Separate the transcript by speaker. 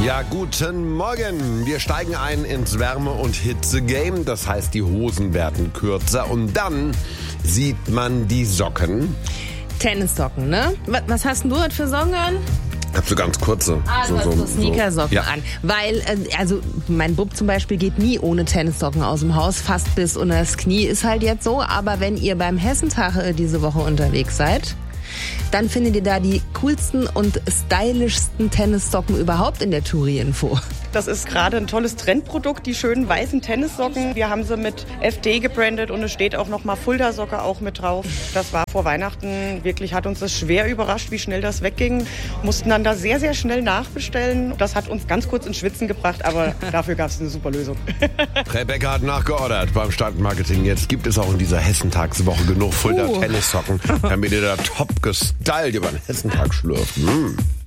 Speaker 1: Ja, guten Morgen. Wir steigen ein ins Wärme- und Hitze-Game. Das heißt, die Hosen werden kürzer und dann sieht man die Socken.
Speaker 2: Tennissocken, ne? Was hast denn du heute für Socken an?
Speaker 1: Ich hab so ganz kurze.
Speaker 2: Du hast so Sneakersocken an. Weil, mein Bub zum Beispiel geht nie ohne Tennissocken aus dem Haus. Fast bis unter das Knie ist halt jetzt so. Aber wenn ihr beim Hessentag diese Woche unterwegs seid, dann findet ihr da die coolsten und stylischsten Tennissocken überhaupt in der Touri-Info.
Speaker 3: Das ist gerade ein tolles Trendprodukt, die schönen weißen Tennissocken. Wir haben sie mit FD gebrandet und es steht auch nochmal Fulda-Socke auch mit drauf. Das war vor Weihnachten, wirklich hat uns das schwer überrascht, wie schnell das wegging. Mussten dann da sehr, sehr schnell nachbestellen. Das hat uns ganz kurz ins Schwitzen gebracht, aber dafür gab es eine super Lösung.
Speaker 1: Rebecca hat nachgeordert beim Stadtmarketing. Jetzt gibt es auch in dieser Hessentagswoche genug Fulda Tennissocken, damit ihr da top gestylt über den Hessentag schlürft.